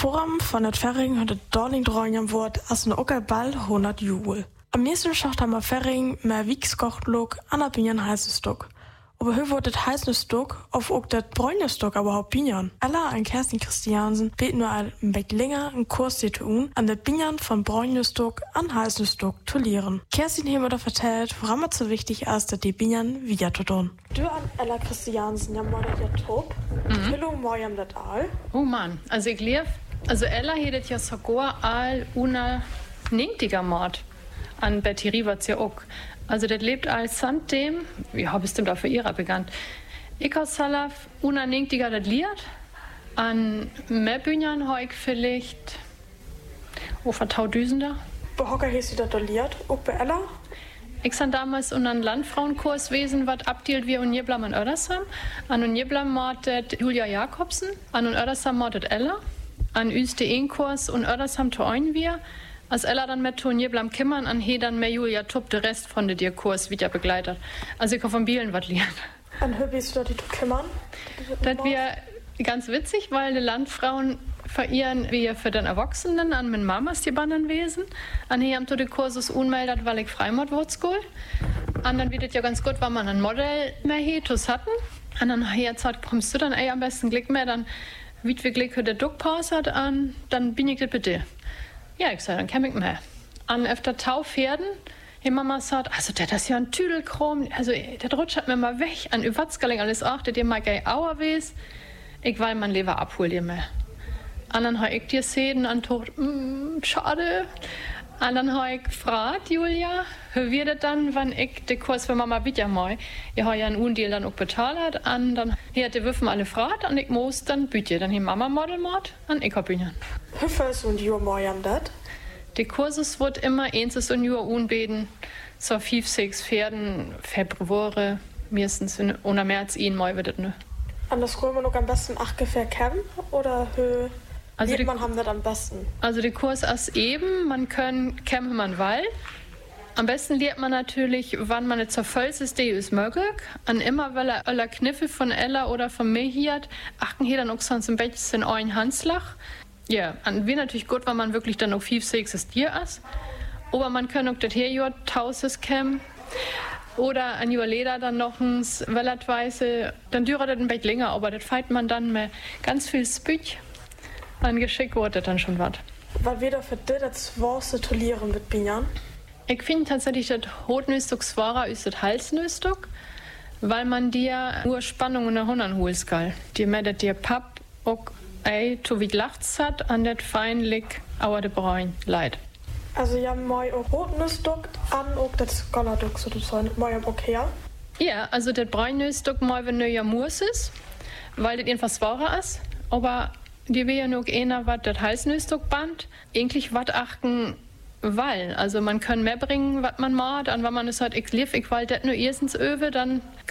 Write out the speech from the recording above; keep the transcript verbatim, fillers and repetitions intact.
Forum von der Ferring hat der Dorling Dronjam Wort als ein Ocker bald hundert Jule. Am nächsten Schacht haben wir Ferring mehr Wiegskochtlog an der Binjan heißes Stock. Aber hier wird das heiße Stock auf auch das bräune Stock aber auch Binjan. Ella und Kerstin Christiansen beten nur ein bisschen länger einen Kurs zu tun, an der Binjan von bräune Stock an heißen Stock zu lehren. Kerstin hat mir da vertellt, warum es so wichtig ist, dass die Binjan wieder zu tun. Du an Ella Christiansen, ja mal der Top. Mhm. Hallo, morgen das all. Oh Mann, also ich lief, also Ella hättet ja sogar all una nichtiger Mord an Betty Rivers ja auch. Also das lebt als Sanddem, ja, bestimmt auch für ihrer bekannt. Ich aus Salaf, unaningtiger das liert, an mehr Bühnern heuk vielleicht, wo vertaudüsender. Bei Hocker hieß sie das liert, auch bei Ella? Ich san damals unter einem Landfrauenkurs wesen, was abdealt wir und Jeblam an Ödersam. An und Jeblam mordet Julia Jakobsen, an und Ödersam mordet Ella, an üs de Kurs und Ödersam to ein wir. Als Ella dann mit Tonier blam Kimmern an he dann mehr Julia Tupp der Rest von der Kurs wieder begleitet. Also ich hoffe von Bielen was lernen. An Hübbis oder die Tupp Kimmern? Das wäre ganz witzig, weil die Landfrauen verehren wir für den Erwachsenen an mit Mamas die Banden wesen. An hier haben die Kursus unmeldet, weil ich Freimord Wurzgul. An dann wird es ja ganz gut, weil man ein Modell mehr Hetus hatten. Und dann hier sagt, kommst du dann ey, am besten Glück mehr, dann wie wir Glück für der Duckpaus hat an, dann bin ich das bitte. Ja, ich sag, dann käme ich mehr. An öfter Taufherden, die Mama sagt, also der das ist ja ein Tüdelchrom, also der rutscht hat mir mal weg. An Überzgaling alles achtet ihr mal gei Auer wes. Ich will mein Leber abholen ihr mehr. An dann habe ich dir Säden an Tod, mm, schade. An dann habe ich gefragt, Julia, wie wird das dann, wenn ich den Kurs für Mama wieder mal, ich habe ja einen Undeal dann auch bezahlt, an dann hier hat die Würfen alle gefragt, und ich muss dann bitte, dann hier Mama Modelmord, an ich habe ihn. Hüffers und Jur morgen das? Der Kursus wird immer eins und Jur unbeten, so fünf, sechs Pferden, Februare, meistens ohne März ihn mal wird das ne. An das Römer noch am besten acht ungefähr kennen oder hö? Also die, man haben das am besten. Also der Kurs ist eben, man kann kämpfen man will. Am besten lernt man natürlich, wann man zur Vollsystem ist möglich. An immer, weil er alle Kniffe von Ella oder von mir hier hat, achten hier dann auch sonst ein bisschen ein Hanslach. Ja, an wie natürlich gut, weil man wirklich dann auch fünf, sechs Stier ist. Aber man kann auch das hier Jahr tauses kämpfen. Oder an Jahr Leder dann noch ein Wellertweise, dann dauert das ein bisschen länger, aber das feiert man dann mit ganz viel Spüch. An Geschick wurde dann schon was. Was wird da für dich das Schwarze tolieren mit Binjan? Ich finde tatsächlich, das Hotnüstück schwerer ist das Halsnüstück, weil man dir nur Spannung in der Hundern holen kann. Die mehr das dir Papp auch ei to wie glachts hat, an das feinlich aber de Bräun leid. Also ja, moi auch Hotnüstück an auch das Gollerdück sozusagen, moi am okay. Ja, also das Bräunnüstück moi wenn nur ja Murs ist, weil das einfach schwerer ist, aber die will ja nur einer, was das Halsnüstück band, eigentlich was achten weil. Also man kann mehr bringen, was man macht, und wenn man es halt, ich lief, ich will das nur erstens öwe, dann